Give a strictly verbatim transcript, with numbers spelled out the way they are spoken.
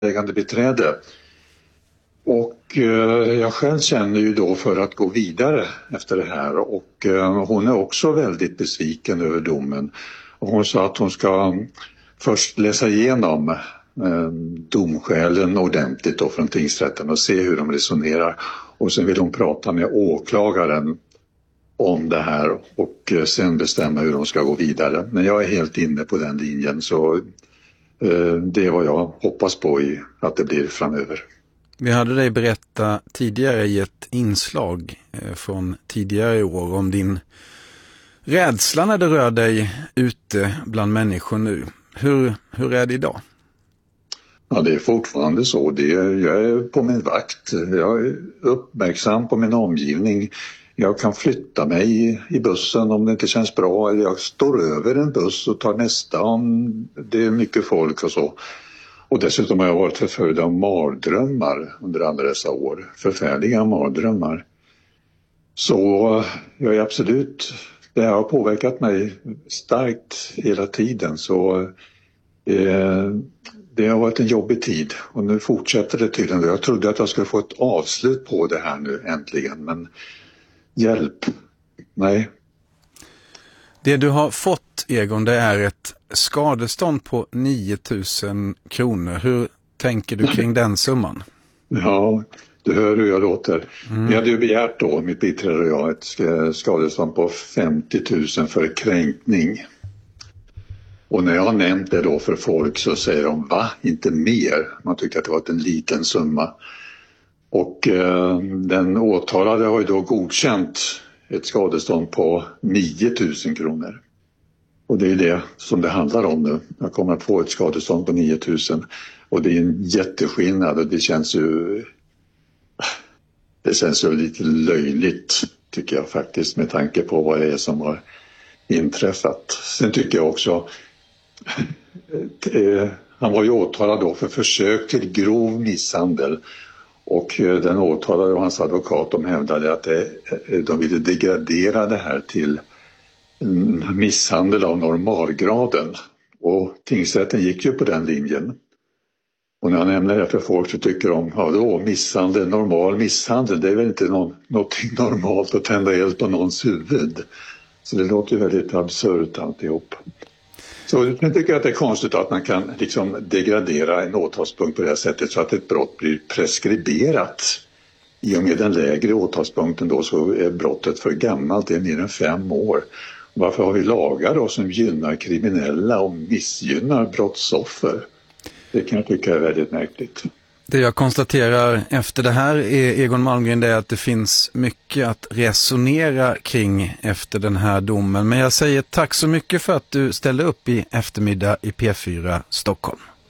målsägande beträde. Och eh, jag själv känner ju då för att gå vidare efter det här, och eh, hon är också väldigt besviken över domen. Och hon sa att hon ska först läsa igenom eh, domskälen ordentligt då från tingsrätten och se hur de resonerar. Och sen vill hon prata med åklagaren om det här och eh, sen bestämma hur de ska gå vidare. Men jag är helt inne på den linjen, så eh, det är vad jag hoppas på i att det blir framöver. Vi hade dig berätta tidigare i ett inslag eh, från tidigare år om din rädsla när du rör dig ute bland människor nu. Hur, hur är det idag? Ja, det är fortfarande så. Det är, jag är på min vakt. Jag är uppmärksam på min omgivning. Jag kan flytta mig i, i bussen om det inte känns bra. Eller jag står över en buss och tar nästa om det är mycket folk och så. Och dessutom har jag varit förföljd av mardrömmar under alla dessa år. Förfärliga mardrömmar. Så jag är absolut... Det har påverkat mig starkt hela tiden, så eh, det har varit en jobbig tid och nu fortsätter det tydligen. Jag trodde att jag skulle få ett avslut på det här nu äntligen, men hjälp, nej. Det du har fått, Egon, det är ett skadestånd på nio tusen kronor. Hur tänker du kring den summan? Ja, du hör hur jag låter. Mm. Vi hade ju begärt då, mitt biträde och jag, ett skadestånd på femtio tusen för kränkning. Och när jag har nämnt det då för folk så säger de, va? Inte mer? Man tyckte att det var en liten summa. Och eh, den åtalade har ju då godkänt ett skadestånd på nio tusen kronor. Och det är det som det handlar om nu. Jag kommer att få ett skadestånd på nio tusen. Och det är en jätteskillnad och det känns ju... Det känns ju lite löjligt, tycker jag faktiskt, med tanke på vad det är som har inträffat. Sen tycker jag också, han var ju åtalad då för försök till grov misshandel. Och den åtalade och hans advokat, de hävdade att det, de ville degradera det här till misshandel av normalgraden. Och tingsrätten gick ju på den linjen. Och när jag nämner det för folk så tycker de, ja då, misshandel, normal misshandel, det är väl inte någon, någonting normalt att tända eld på någons huvud. Så det låter ju väldigt absurt alltihop. Så jag tycker att det är konstigt att man kan liksom degradera en åtalspunkt på det här sättet så att ett brott blir preskriberat. I och med den lägre åtalspunkten då så är brottet för gammalt, det är mer än fem år. Varför har vi lagar då som gynnar kriminella och missgynnar brottsoffer? Det kan jag tycka är väldigt märkligt. Det jag konstaterar efter det här är, Egon Malmgren, det är att det finns mycket att resonera kring efter den här domen. Men jag säger tack så mycket för att du ställde upp i eftermiddag i P fyra Stockholm.